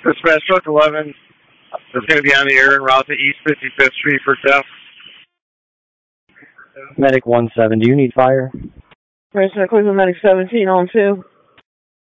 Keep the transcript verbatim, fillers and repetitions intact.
Dispatch Truck eleven is going to be on the air en route to East fifty-fifth Street for theft. Medic one seven, do you need fire? President Cleveland, Medic seventeen on two.